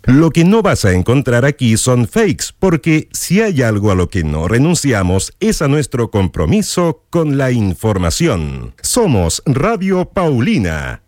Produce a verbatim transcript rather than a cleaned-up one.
Lo que no vas a encontrar aquí son fakes, porque si hay algo a lo que no renunciamos es a nuestro compromiso con la información. Somos Radio Paulina,